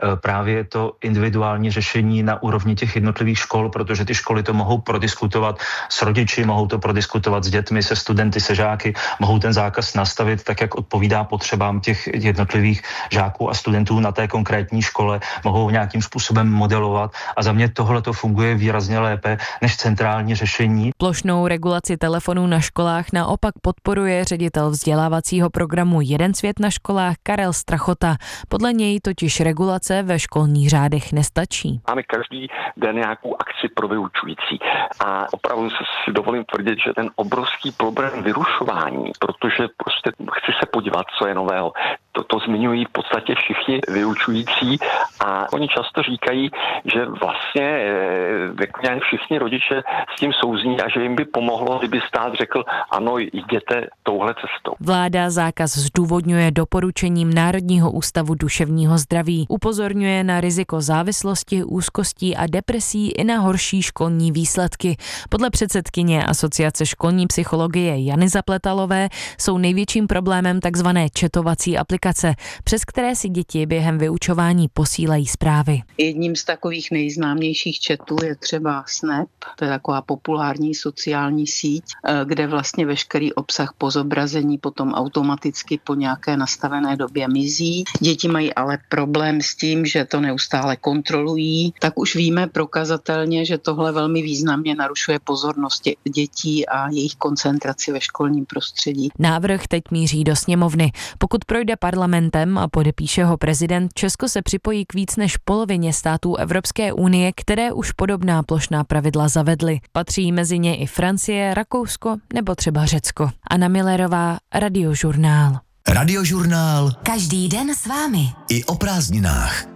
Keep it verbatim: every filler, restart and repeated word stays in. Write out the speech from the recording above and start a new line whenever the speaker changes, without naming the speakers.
právě to individuální řešení na úrovni těch jednotlivých škol, protože ty školy to mohou prodiskutovat s rodiči, mohou to prodiskutovat s dětmi, se studenty, se žáky, mohou ten zákaz nastavit tak, jak odpovídá potřebám těch jednotlivých žáků a studentů na té konkrétní škole, mohou nějakým způsobem modelovat a za mě tohle to funguje výrazně lépe než centrální řešení.
Plošnou regulaci telefonů na školách naopak podporuje ředitel vzdělávacího programu Jeden svět na školách Karel Strachota. Podle něj totiž regulace ve školních řádech nestačí.
Máme každý den nějakou akci pro vyučující a opravdu si dovolím tvrdit, že ten obrovský problém vyrušování, protože prostě chci se podívat, co je nového. To, to zmiňují v podstatě všichni vyučující a oni často říkají, že vlastně e, všichni rodiče s tím souzní a že jim by pomohlo, kdyby stát řekl, ano, jděte touhle cestou.
Vláda zákaz zdůvodňuje doporučením Národního ústavu duševního zdraví. Upozorňuje na riziko závislosti, úzkostí a depresí i na horší školní výsledky. Podle předsedkyně Asociace školní psychologie Jany Zapletalové jsou největším problémem takzvané chatovací aplikace, přes které si děti během vyučování posílají zprávy.
Jedním z takových nejznámějších chatů je třeba Snap, to je taková populární sociální síť, kde vlastně veškerý obsah po zobrazení potom automaticky po nějaké nastavené době mizí. Děti mají ale problém s tím, že to neustále kontrolují, tak už víme prokazatelně, že tohle velmi významně narušuje pozornost dětí a jejich koncentraci ve školním prostředí.
Návrh teď míří do sněmovny. Pokud projde parlamentem a podepíše ho prezident, Česko se připojí k víc než polovině států Evropské unie, které už podobná plošná pravidla zavedly. Patří mezi ně i Francie, Rakousko nebo třeba Řecko. Anna Millerová, Radiožurnál.
Radiožurnál.
Každý den s vámi.
I o prázdninách.